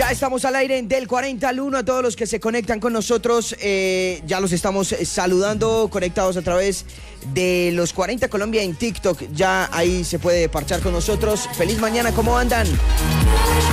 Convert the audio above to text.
Ya estamos al aire del 40 al 1. A todos los que se conectan con nosotros, ya los estamos saludando, conectados a través de los 40 Colombia en TikTok. Ya ahí se puede parchar con nosotros. Feliz mañana, ¿cómo andan?